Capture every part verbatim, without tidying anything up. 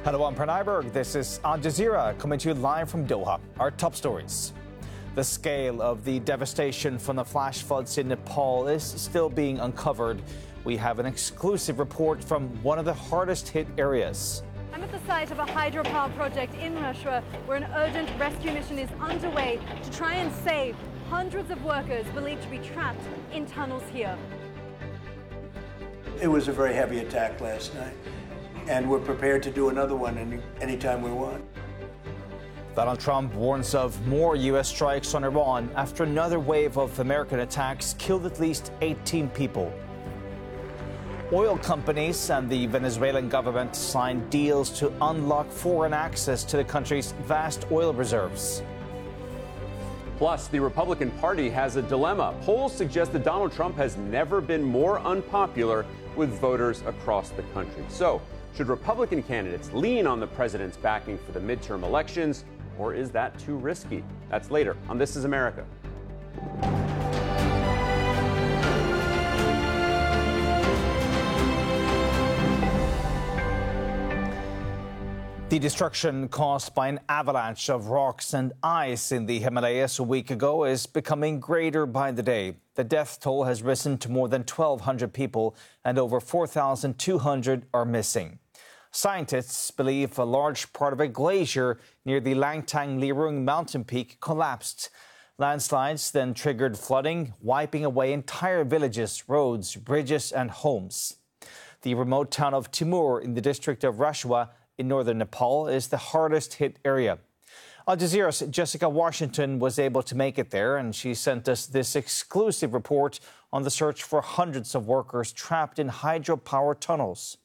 Hello, I'm Pranayberg. This is Al Jazeera coming to you live from Doha. Our top stories. The scale of the devastation from the flash floods in Nepal is still being uncovered. We have an exclusive report from one of the hardest hit areas. I'm at the site of a hydropower project in Rashwa where an urgent rescue mission is underway to try and save hundreds of workers believed to be trapped in tunnels here. It was a very heavy attack last night, and we're prepared to do another one any anytime we want. Donald Trump warns of more U S strikes on Iran after another wave of American attacks killed at least eighteen people. Oil companies and the Venezuelan government signed deals to unlock foreign access to the country's vast oil reserves. Plus, the Republican Party has a dilemma. Polls suggest that Donald Trump has never been more unpopular with voters across the country. So, should Republican candidates lean on the president's backing for the midterm elections, or is that too risky? That's later on This Is America. The destruction caused by an avalanche of rocks and ice in the Himalayas a week ago is becoming greater by the day. The death toll has risen to more than twelve hundred people and over four thousand two hundred are missing. Scientists believe a large part of a glacier near the Langtang Lirung mountain peak collapsed. Landslides then triggered flooding, wiping away entire villages, roads, bridges and homes. The remote town of Timur in the district of Rashwa in northern Nepal is the hardest hit area. Al Jazeera's Jessica Washington was able to make it there, and she sent us this exclusive report on the search for hundreds of workers trapped in hydropower tunnels.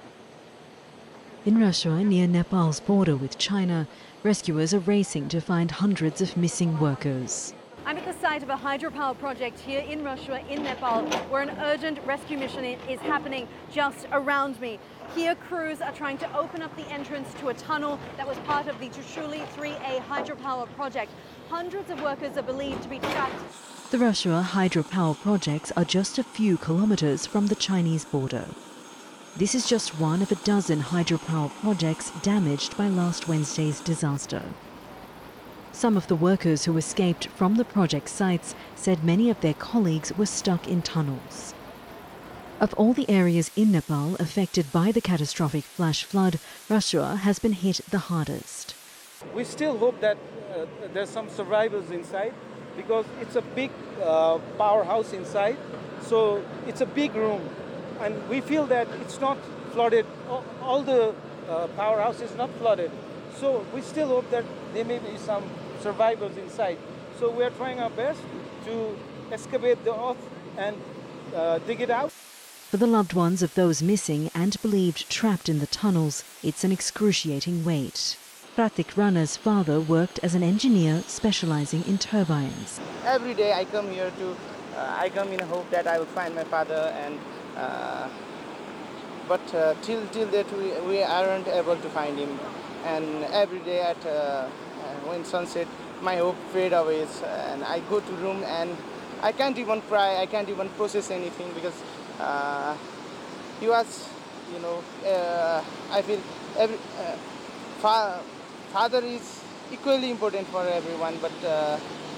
In Rashwa, near Nepal's border with China, rescuers are racing to find hundreds of missing workers. I'm at the site of a hydropower project here in Rashwa in Nepal where an urgent rescue mission is happening just around me. Here, crews are trying to open up the entrance to a tunnel that was part of the Trishuli three A hydropower project. Hundreds of workers are believed to be trapped. The Rashwa hydropower projects are just a few kilometers from the Chinese border. This is just one of a dozen hydropower projects damaged by last Wednesday's disaster. Some of the workers who escaped from the project sites said many of their colleagues were stuck in tunnels. Of all the areas in Nepal affected by the catastrophic flash flood, Rashwa has been hit the hardest. We still hope that uh, there's some survivors inside because it's a big uh, powerhouse inside. So it's a big room and we feel that it's not flooded. All, all the uh, powerhouse is not flooded. So we still hope that there may be some survivors inside. So we are trying our best to excavate the earth and uh, dig it out. For the loved ones of those missing and believed trapped in the tunnels, it's an excruciating wait. Pratik Rana's father worked as an engineer specializing in turbines. Every day I come here to, uh, I come in hope that I will find my father, and uh, but uh, till till that we, we aren't able to find him. And every day at uh, when sunset, my hope fades away, and I go to room and I can't even cry, I can't even process anything because uh, he was, you know, uh, I feel every uh, fa father is equally important for everyone, but uh,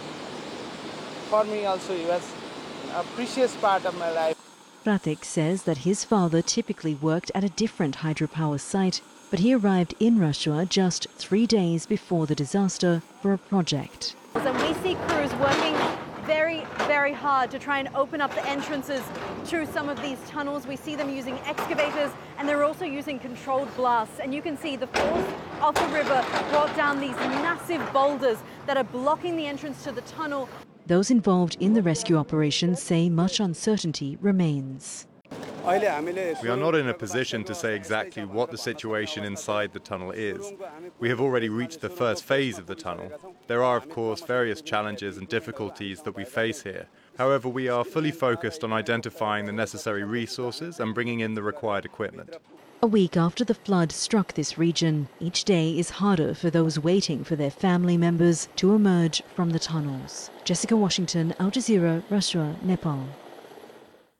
for me also he was a precious part of my life. Pratik says that his father typically worked at a different hydropower site, but he arrived in Rashwa just three days before the disaster for a project. And we see crews working very, very hard to try and open up the entrances to some of these tunnels. We see them using excavators and they're also using controlled blasts. And you can see the force of the river brought down these massive boulders that are blocking the entrance to the tunnel. Those involved in the rescue operation say much uncertainty remains. We are not in a position to say exactly what the situation inside the tunnel is. We have already reached the first phase of the tunnel. There are, of course, various challenges and difficulties that we face here. However, we are fully focused on identifying the necessary resources and bringing in the required equipment. A week after the flood struck this region, each day is harder for those waiting for their family members to emerge from the tunnels. Jessica Washington, Al Jazeera, Rashwa, Nepal.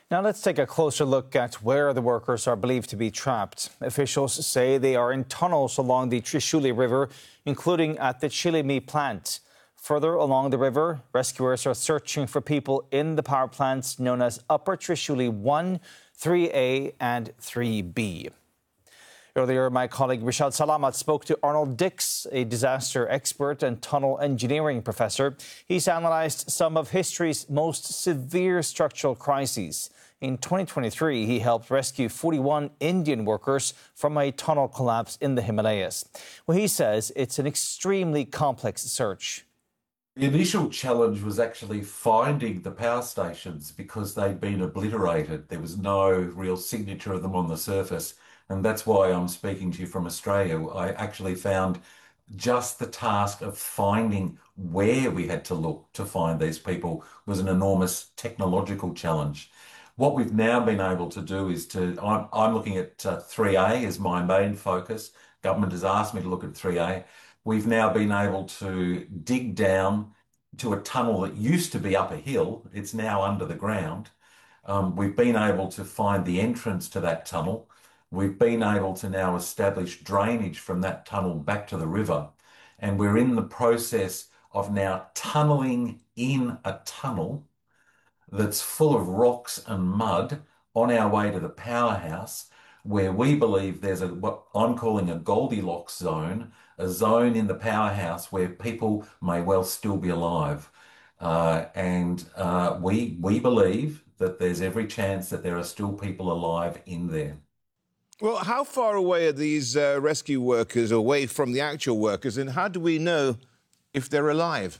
Now let's take a closer look at where the workers are believed to be trapped. Officials say they are in tunnels along the Trishuli River, including at the Chilimi plant. Further along the river, rescuers are searching for people in the power plants known as Upper Trishuli one, three A and three B. Earlier, my colleague Rishad Salamat spoke to Arnold Dix, a disaster expert and tunnel engineering professor. He's analysed some of history's most severe structural crises. In twenty twenty-three, he helped rescue forty-one Indian workers from a tunnel collapse in the Himalayas. Well, he says it's an extremely complex search. The initial challenge was actually finding the power stations because they'd been obliterated. There was no real signature of them on the surface. And that's why I'm speaking to you from Australia. I actually found just the task of finding where we had to look to find these people was an enormous technological challenge. What we've now been able to do is to, I'm, I'm looking at uh, three A as my main focus. Government has asked me to look at three A. We've now been able to dig down to a tunnel that used to be up a hill. It's now under the ground. Um, we've been able to find the entrance to that tunnel. We've been able to now establish drainage from that tunnel back to the river. And we're in the process of now tunneling in a tunnel that's full of rocks and mud on our way to the powerhouse, where we believe there's a what I'm calling a Goldilocks zone, a zone in the powerhouse where people may well still be alive. Uh, and uh, we, we believe that there's every chance that there are still people alive in there. Well, how far away are these uh, rescue workers away from the actual workers, and how do we know if they're alive?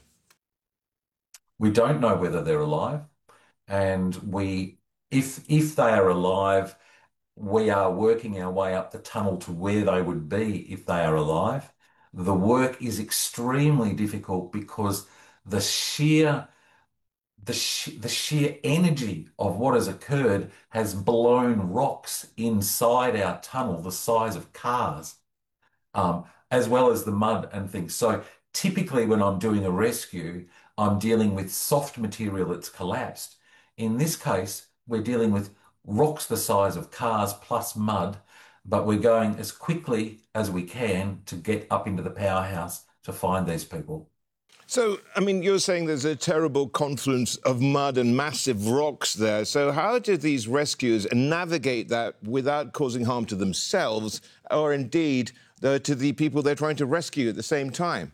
We don't know whether they're alive, and we, if if they are alive, we are working our way up the tunnel to where they would be if they are alive. The work is extremely difficult because the sheer The, sh- the sheer energy of what has occurred has blown rocks inside our tunnel the size of cars, um, as well as the mud and things. So typically when I'm doing a rescue, I'm dealing with soft material that's collapsed. In this case, we're dealing with rocks the size of cars plus mud, but we're going as quickly as we can to get up into the powerhouse to find these people. So, I mean, you're saying there's a terrible confluence of mud and massive rocks there. So how do these rescuers navigate that without causing harm to themselves or indeed uh, to the people they're trying to rescue at the same time?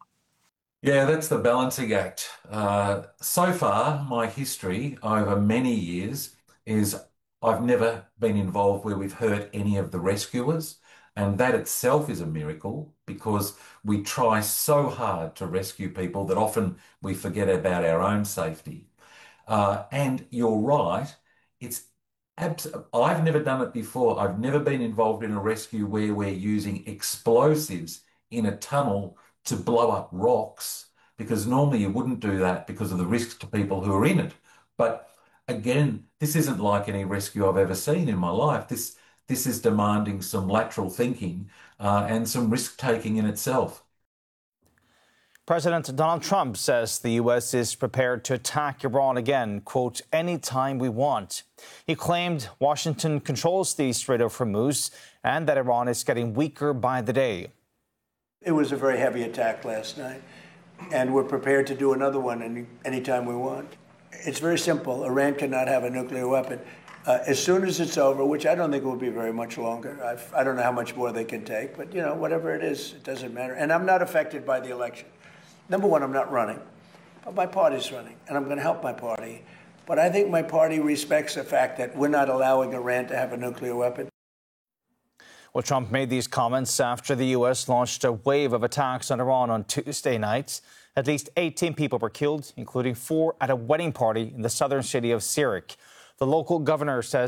Yeah, that's the balancing act. Uh, so far, my history over many years is I've never been involved where we've hurt any of the rescuers. And that itself is a miracle because we try so hard to rescue people that often we forget about our own safety. Uh, and you're right, it's abs- I've never done it before. I've never been involved in a rescue where we're using explosives in a tunnel to blow up rocks, because normally you wouldn't do that because of the risks to people who are in it. But again, this isn't like any rescue I've ever seen in my life. This This is demanding some lateral thinking uh, and some risk-taking in itself. President Donald Trump says the U S is prepared to attack Iran again, quote, anytime we want. He claimed Washington controls the Strait of Hormuz and that Iran is getting weaker by the day. It was a very heavy attack last night, and we're prepared to do another one any anytime we want. It's very simple. Iran cannot have a nuclear weapon. Uh, as soon as it's over, which I don't think will be very much longer. I've, I don't know how much more they can take, but, you know, whatever it is, it doesn't matter. And I'm not affected by the election. Number one, I'm not running, but my party's running, and I'm going to help my party. But I think my party respects the fact that we're not allowing Iran to have a nuclear weapon. Well, Trump made these comments after the U S launched a wave of attacks on Iran on Tuesday night. At least eighteen people were killed, including four at a wedding party in the southern city of Sirik. The local governor says